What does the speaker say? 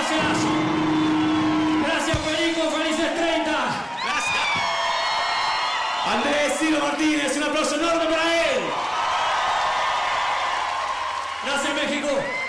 Gracias. Gracias, Perico. Felices 30. Gracias. Andrés Ciro Martínez, un aplauso enorme para él. Gracias, México.